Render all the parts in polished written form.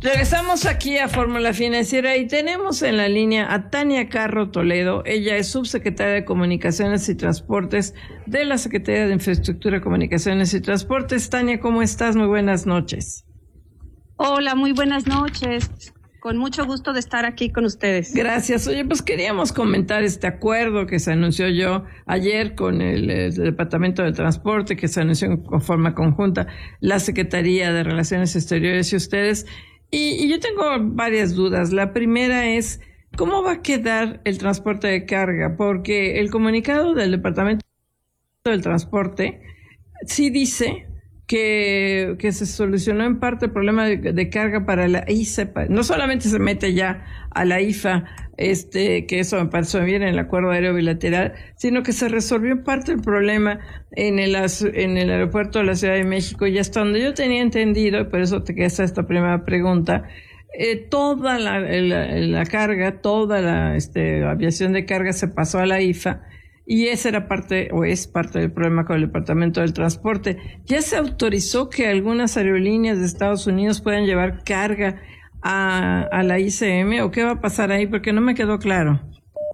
Regresamos aquí a Fórmula Financiera y tenemos en la línea a Tania Carro Toledo. Ella es subsecretaria de Comunicaciones y Transportes de la Secretaría de Infraestructura, Comunicaciones y Transportes. Tania, ¿cómo estás? Muy buenas noches. Hola, muy buenas noches. Con mucho gusto de estar aquí con ustedes. Gracias. Oye, pues queríamos comentar este acuerdo que se anunció ayer con el Departamento de Transporte, que se anunció en forma conjunta la Secretaría de Relaciones Exteriores y ustedes. Y yo tengo varias dudas. La primera es, ¿cómo va a quedar el transporte de carga? Porque el comunicado del Departamento del Transporte sí dice que se solucionó en parte el problema de carga para la ICE. No solamente se mete ya a la IFA, que eso me pareció bien en el acuerdo aéreo bilateral, sino que se resolvió en parte el problema en el aeropuerto de la Ciudad de México, y hasta donde yo tenía entendido, y por eso te queda esta primera pregunta, toda la carga, toda la aviación de carga se pasó a la IFA. Y esa era parte, o es parte del problema con el Departamento del Transporte. ¿Ya se autorizó que algunas aerolíneas de Estados Unidos puedan llevar carga a la ICM? ¿O qué va a pasar ahí? Porque no me quedó claro.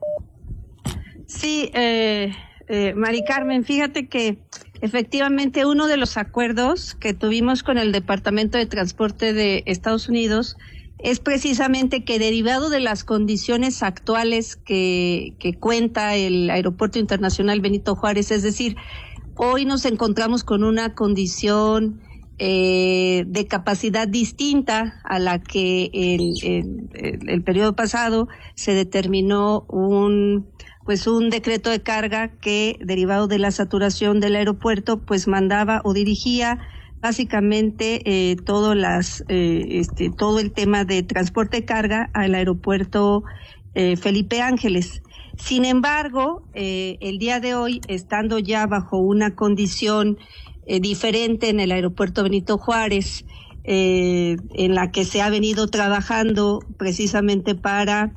Sí, Mari Carmen, fíjate que efectivamente uno de los acuerdos que tuvimos con el Departamento de Transporte de Estados Unidos es precisamente que, derivado de las condiciones actuales que cuenta el Aeropuerto Internacional Benito Juárez, es decir, hoy nos encontramos con una condición de capacidad distinta a la que el periodo pasado se determinó un decreto de carga que, derivado de la saturación del aeropuerto, pues mandaba o dirigía básicamente todo el tema de transporte de carga al aeropuerto Felipe Ángeles. Sin embargo, el día de hoy, estando ya bajo una condición diferente en el aeropuerto Benito Juárez, en la que se ha venido trabajando precisamente para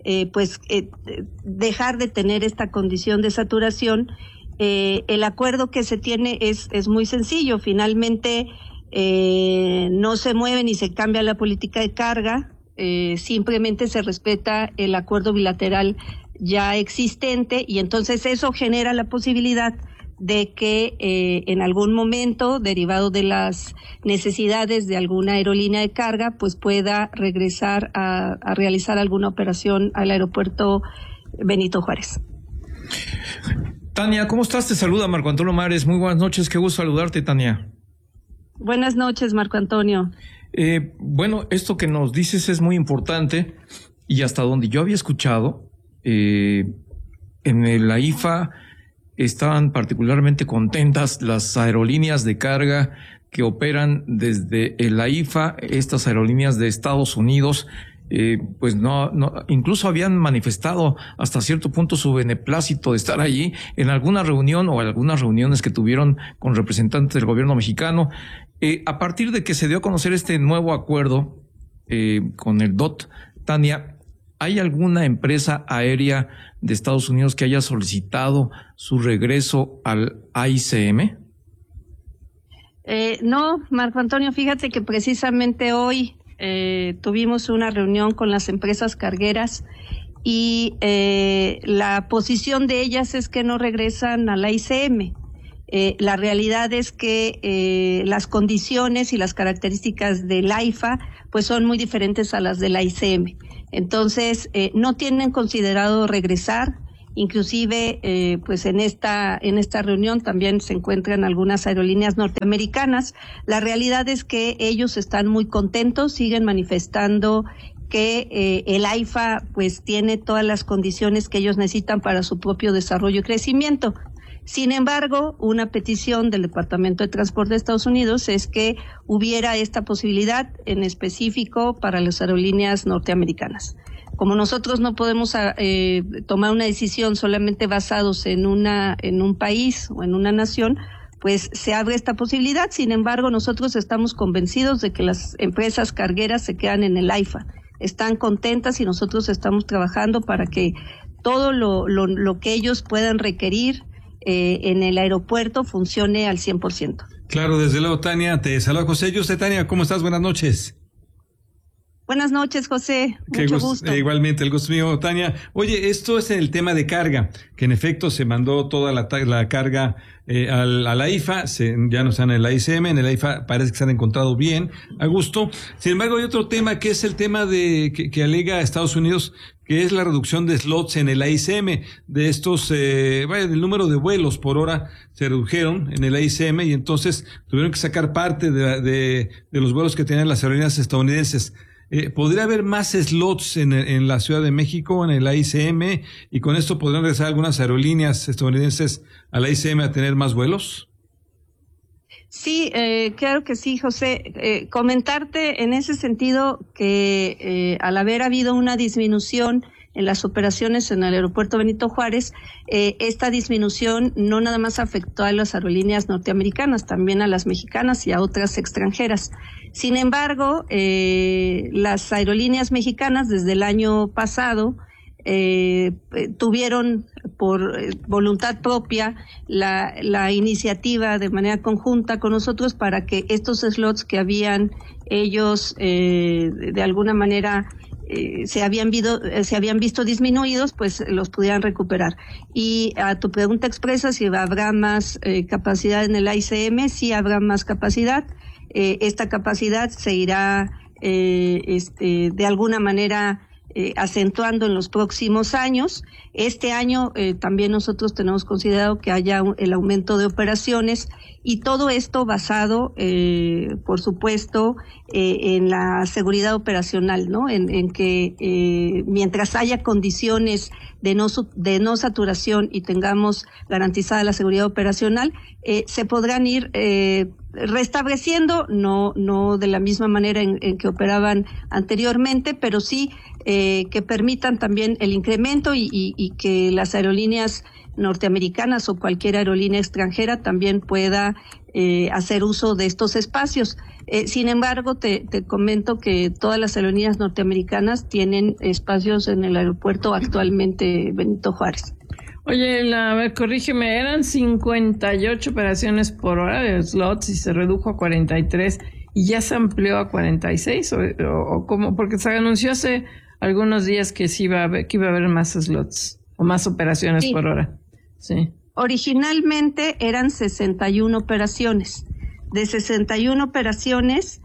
dejar de tener esta condición de saturación, el acuerdo que se tiene es muy sencillo. Finalmente no se mueve ni se cambia la política de carga, simplemente se respeta el acuerdo bilateral ya existente, y entonces eso genera la posibilidad de que en algún momento, derivado de las necesidades de alguna aerolínea de carga, pues pueda regresar a realizar alguna operación al aeropuerto Benito Juárez. Tania, ¿cómo estás? Te saluda Marco Antonio Mares. Muy buenas noches, qué gusto saludarte, Tania. Buenas noches, Marco Antonio. Bueno, esto que nos dices es muy importante, y hasta donde yo había escuchado, en la IFA estaban particularmente contentas las aerolíneas de carga que operan desde la IFA, estas aerolíneas de Estados Unidos. Pues no, incluso habían manifestado hasta cierto punto su beneplácito de estar allí en alguna reunión o algunas reuniones que tuvieron con representantes del gobierno mexicano. A partir de que se dio a conocer este nuevo acuerdo con el DOT, Tania, ¿hay alguna empresa aérea de Estados Unidos que haya solicitado su regreso al AICM? No, Marco Antonio, fíjate que precisamente hoy tuvimos una reunión con las empresas cargueras y la posición de ellas es que no regresan a la ICM. La realidad es que las condiciones y las características de la IFA pues son muy diferentes a las de la ICM. Entonces no tienen considerado regresar. Inclusive, pues en esta reunión también se encuentran algunas aerolíneas norteamericanas. La realidad es que ellos están muy contentos, siguen manifestando que el AIFA pues tiene todas las condiciones que ellos necesitan para su propio desarrollo y crecimiento. Sin embargo, una petición del Departamento de Transporte de Estados Unidos es que hubiera esta posibilidad en específico para las aerolíneas norteamericanas. Como nosotros no podemos tomar una decisión solamente basados en un país o en una nación, pues se abre esta posibilidad. Sin embargo, nosotros estamos convencidos de que las empresas cargueras se quedan en el AIFA. Están contentas y nosotros estamos trabajando para que todo lo que ellos puedan requerir en el aeropuerto funcione al 100%. Claro, desde luego, Tania. Te saluda José. Yo sé, Tania, ¿cómo estás? Buenas noches. Buenas noches, José. Mucho gusto. Igualmente, el gusto mío, Tania. Oye, esto es en el tema de carga, que en efecto se mandó toda la carga a la IFA, ya no están en la ICM, en el IFA parece que se han encontrado bien, a gusto. Sin embargo, hay otro tema que es el tema que alega Estados Unidos, que es la reducción de slots en el AICM, de estos, el número de vuelos por hora se redujeron en el AICM y entonces tuvieron que sacar parte de los vuelos que tenían las aerolíneas estadounidenses. ¿Podría haber más slots en la Ciudad de México, en el AICM, y con esto podrían regresar algunas aerolíneas estadounidenses al AICM a tener más vuelos? Sí, claro que sí, José. Comentarte en ese sentido que al haber habido una disminución en las operaciones en el aeropuerto Benito Juárez, esta disminución no nada más afectó a las aerolíneas norteamericanas, también a las mexicanas y a otras extranjeras. Sin embargo, las aerolíneas mexicanas desde el año pasado tuvieron por voluntad propia la iniciativa de manera conjunta con nosotros para que estos slots que habían ellos de alguna manera se habían visto disminuidos, pues los pudieran recuperar. Y a tu pregunta expresa si habrá más capacidad en el AICM, sí habrá más capacidad. Esta capacidad se irá de alguna manera acentuando en los próximos años. Este año también nosotros tenemos considerado que haya el aumento de operaciones y todo esto basado, por supuesto, en la seguridad operacional, ¿no? En que mientras haya condiciones de no saturación y tengamos garantizada la seguridad operacional, se podrán ir restableciendo, no de la misma manera en que operaban anteriormente, pero sí que permitan también el incremento y que las aerolíneas norteamericanas o cualquier aerolínea extranjera también pueda hacer uso de estos espacios. Sin embargo, te comento que todas las aerolíneas norteamericanas tienen espacios en el aeropuerto actualmente Benito Juárez. Oye, a ver, corrígeme, eran 58 operaciones por hora de slots y se redujo a 43 y ya se amplió a 46 o cómo, porque se anunció hace algunos días que sí iba a haber más slots o más operaciones por hora. Sí. Originalmente eran 61 operaciones. De 61 operaciones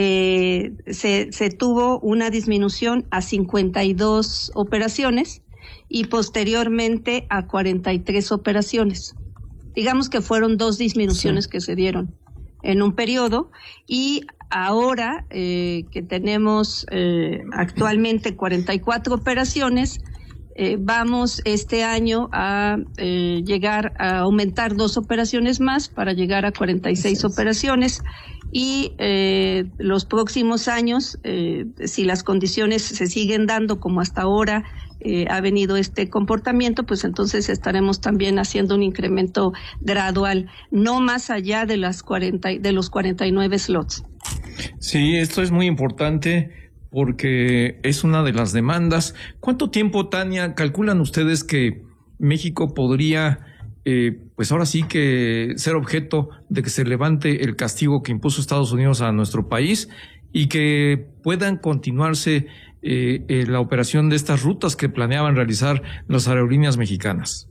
se tuvo una disminución a 52 operaciones y posteriormente a 43 operaciones. Digamos que fueron dos disminuciones que se dieron en un periodo y ahora que tenemos actualmente 44 operaciones, vamos este año a llegar a aumentar 2 operaciones más para llegar a 46 operaciones y los próximos años, si las condiciones se siguen dando como hasta ahora ha venido este comportamiento, pues entonces estaremos también haciendo un incremento gradual, no más allá de los 49 slots. Sí, esto es muy importante porque es una de las demandas. ¿Cuánto tiempo, Tania, calculan ustedes que México podría, pues ahora sí que ser objeto de que se levante el castigo que impuso Estados Unidos a nuestro país y que puedan continuarse la operación de estas rutas que planeaban realizar las aerolíneas mexicanas?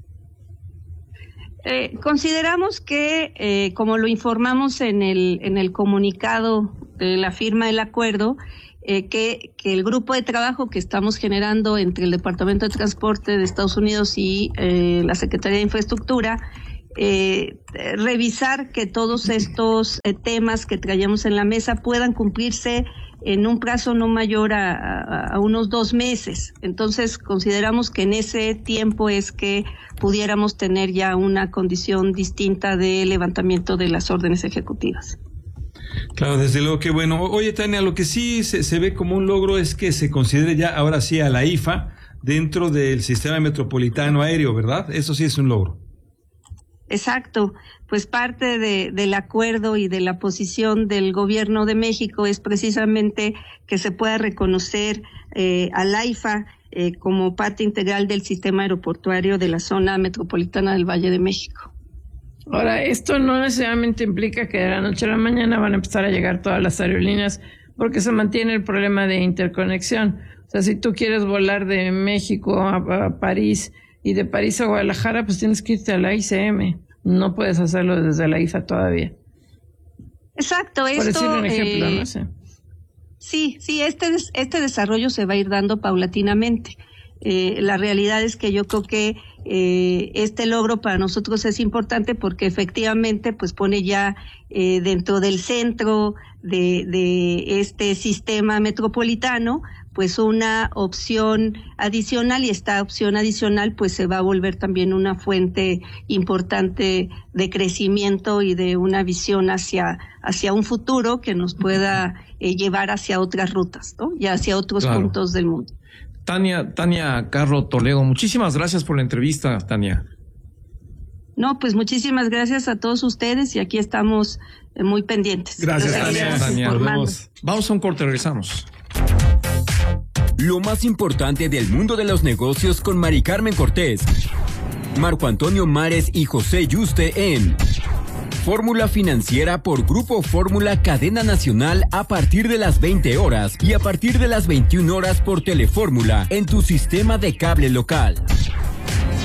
Consideramos que, como lo informamos en el comunicado de la firma del acuerdo, que el grupo de trabajo que estamos generando entre el Departamento de Transporte de Estados Unidos y la Secretaría de Infraestructura, revisar que todos estos temas que traíamos en la mesa puedan cumplirse en un plazo no mayor a unos 2 meses. Entonces, consideramos que en ese tiempo es que pudiéramos tener ya una condición distinta de levantamiento de las órdenes ejecutivas. Claro, desde luego que bueno. Oye, Tania, lo que sí se ve como un logro es que se considere ya ahora sí a la IFA dentro del sistema metropolitano aéreo, ¿verdad? Eso sí es un logro. Exacto, pues parte del acuerdo y de la posición del Gobierno de México es precisamente que se pueda reconocer a la IFA como parte integral del sistema aeroportuario de la zona metropolitana del Valle de México. Ahora, esto no necesariamente implica que de la noche a la mañana van a empezar a llegar todas las aerolíneas porque se mantiene el problema de interconexión. O sea, si tú quieres volar de México a París y de París a Guadalajara, pues tienes que irte a la ICM. No puedes hacerlo desde la IFA todavía. Exacto. Por decirle un ejemplo, no sé. Sí, este desarrollo se va a ir dando paulatinamente. La realidad es que yo creo que este logro para nosotros es importante porque efectivamente pues pone ya dentro del centro de este sistema metropolitano pues una opción adicional, y esta opción adicional pues se va a volver también una fuente importante de crecimiento y de una visión hacia un futuro que nos pueda llevar hacia otras rutas, ¿no? Y hacia otros puntos del mundo. Tania Carro Toledo, muchísimas gracias por la entrevista, Tania. No, pues muchísimas gracias a todos ustedes y aquí estamos muy pendientes. Gracias, Tania. Vamos a un corte, regresamos. Lo más importante del mundo de los negocios con Mari Carmen Cortés, Marco Antonio Mares y José Yuste en Fórmula Financiera por Grupo Fórmula Cadena Nacional a partir de las 20 horas y a partir de las 21 horas por Telefórmula en tu sistema de cable local.